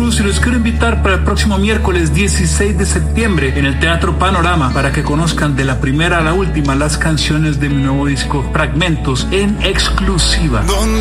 Cruz y los quiero invitar para el próximo miércoles 16 de septiembre en el Teatro Panorama para que conozcan de la primera a la última las canciones de mi nuevo disco Fragmentos en exclusiva.